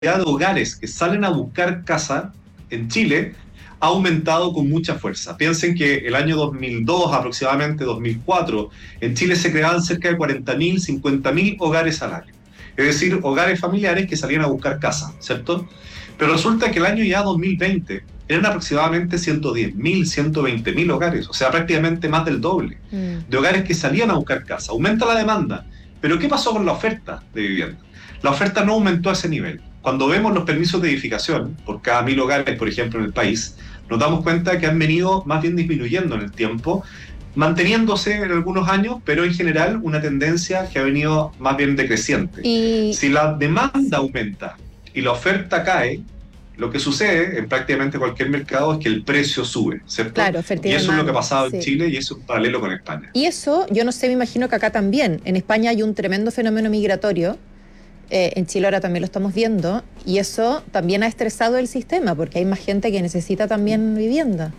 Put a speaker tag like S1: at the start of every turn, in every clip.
S1: de hogares que salen a buscar casa en Chile ha aumentado con mucha fuerza. Piensen que el año 2002, aproximadamente 2004, en Chile se creaban cerca de 40.000, 50.000 hogares al año. Es decir, hogares familiares que salían a buscar casa, ¿cierto? Pero resulta que el año ya 2020 eran aproximadamente 110.000, 120.000 hogares, o sea, prácticamente más del doble de hogares que salían a buscar casa. Aumenta la demanda, pero ¿qué pasó con la oferta de vivienda? La oferta no aumentó a ese nivel. Cuando vemos los permisos de edificación por cada 1.000 hogares, por ejemplo, en el país, nos damos cuenta que han venido más bien disminuyendo en el tiempo, manteniéndose en algunos años, pero en general una tendencia que ha venido más bien decreciente.
S2: Y
S1: Si la demanda aumenta y la oferta cae, lo que sucede en prácticamente cualquier mercado es que el precio sube, ¿cierto?
S2: claro, oferta
S1: Y
S2: y
S1: eso es lo que ha
S2: demanda,
S1: pasado en
S2: sí.
S1: Chile y eso es paralelo con España.
S2: Y eso, yo no sé, me imagino que acá también. En España hay un tremendo fenómeno migratorio. En Chile ahora también lo estamos viendo. Y eso también ha estresado el sistema, porque hay más gente que necesita también vivienda.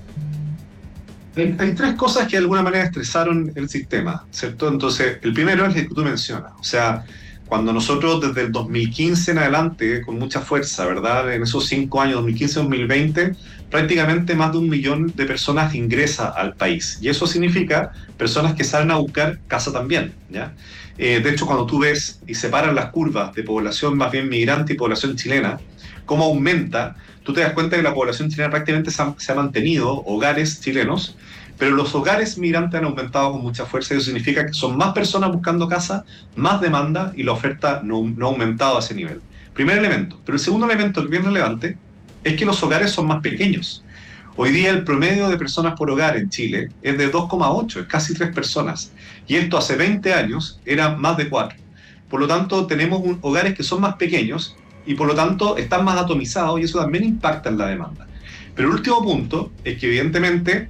S1: Hay tres cosas que de alguna manera estresaron el sistema, ¿cierto? Entonces, el primero es el que tú mencionas. O sea, cuando nosotros desde el 2015 en adelante, con mucha fuerza, ¿verdad? En esos 5 años, 2015-2020, prácticamente más de 1 millón de personas ingresa al país. Y eso significa personas que salen a buscar casa también, ¿ya? De hecho, cuando tú ves y separas las curvas de población más bien migrante y población chilena, cómo aumenta, tú te das cuenta que la población chilena prácticamente se ha mantenido, hogares chilenos, pero los hogares migrantes han aumentado con mucha fuerza y eso significa que son más personas buscando casa, más demanda y la oferta no ha aumentado a ese nivel. Primer elemento. Pero el segundo elemento, que es bien relevante, es que los hogares son más pequeños. Hoy día el promedio de personas por hogar en Chile es de 2,8, es casi 3 personas. Y esto hace 20 años era más de 4. Por lo tanto, tenemos hogares que son más pequeños y por lo tanto están más atomizados y eso también impacta en la demanda. Pero el último punto es que evidentemente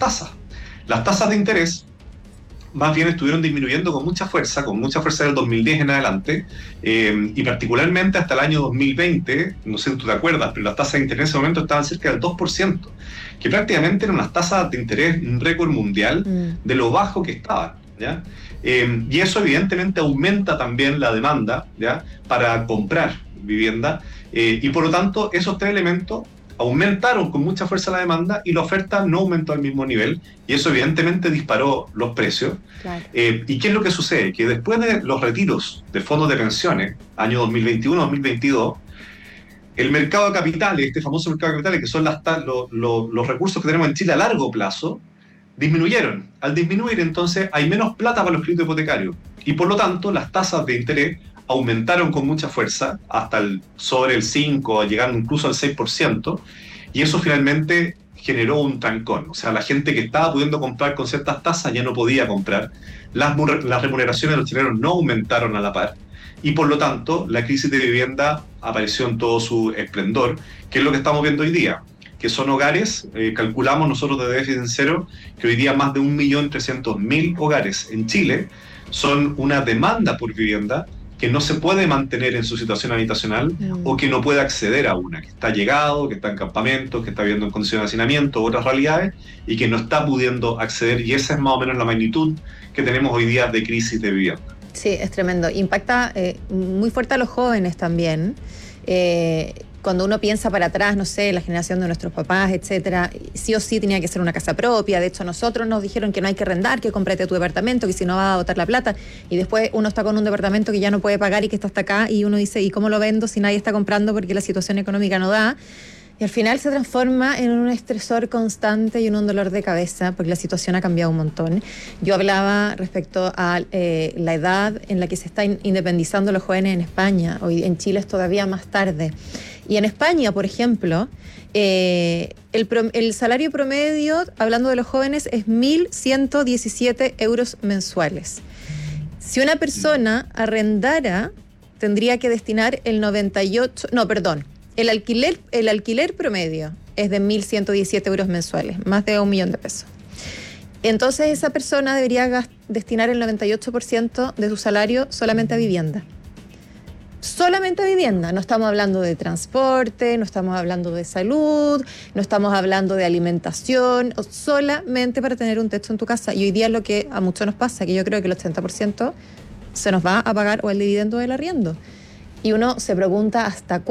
S1: las tasas de interés más bien estuvieron disminuyendo con mucha fuerza del 2010 en adelante, y particularmente hasta el año 2020, no sé si tú te acuerdas, pero las tasas de interés en ese momento estaban cerca del 2%, que prácticamente eran unas tasas de interés un récord mundial de lo bajo que estaban, ¿ya? Y eso evidentemente aumenta también la demanda, ¿ya? Para comprar vivienda, y por lo tanto esos tres elementos aumentaron con mucha fuerza la demanda y la oferta no aumentó al mismo nivel y eso evidentemente disparó los precios.
S2: Claro.
S1: ¿Y qué es lo que sucede? Que después de los retiros de fondos de pensiones, año 2021-2022, el mercado de capitales, este famoso mercado de capitales, que son los recursos que tenemos en Chile a largo plazo, disminuyeron. Al disminuir, entonces, hay menos plata para los créditos hipotecarios y por lo tanto las tasas de interés aumentaron con mucha fuerza hasta sobre el 5, llegando incluso al 6%, y eso finalmente generó un trancón. O sea, la gente que estaba pudiendo comprar con ciertas tasas ya no podía comprar, las remuneraciones de los chilenos no aumentaron a la par, y por lo tanto la crisis de vivienda apareció en todo su esplendor, que es lo que estamos viendo hoy día, que son hogares, calculamos nosotros de déficit cero, que hoy día más de 1.300.000 hogares en Chile son una demanda por vivienda que no se puede mantener en su situación habitacional o que no puede acceder a una, que está llegado, que está en campamentos, que está viviendo en condiciones de hacinamiento u otras realidades y que no está pudiendo acceder, y esa es más o menos la magnitud que tenemos hoy día de crisis de vivienda.
S2: Sí, es tremendo. Impacta muy fuerte a los jóvenes también. Cuando uno piensa para atrás, no sé, la generación de nuestros papás, etcétera, sí o sí tenía que ser una casa propia. De hecho, a nosotros nos dijeron que no hay que arrendar, que cómprate tu departamento, que si no va a botar la plata. Y después uno está con un departamento que ya no puede pagar y que está hasta acá, y uno dice, ¿y cómo lo vendo si nadie está comprando porque la situación económica no da? Y al final se transforma en un estresor constante y en un dolor de cabeza porque la situación ha cambiado un montón. Yo hablaba respecto a la edad en la que se están independizando los jóvenes en España. Hoy en Chile es todavía más tarde. Y en España, por ejemplo, el salario promedio, hablando de los jóvenes, es 1.117 euros mensuales. Si una persona arrendara, tendría que destinar el alquiler promedio es de 1.117 euros mensuales, más de 1 millón de pesos. Entonces esa persona debería destinar el 98% de su salario solamente a vivienda. Solamente a vivienda. No estamos hablando de transporte, no estamos hablando de salud, no estamos hablando de alimentación, solamente para tener un techo en tu casa. Y hoy día es lo que a muchos nos pasa, que yo creo que el 80% se nos va a pagar o el dividendo del arriendo. Y uno se pregunta hasta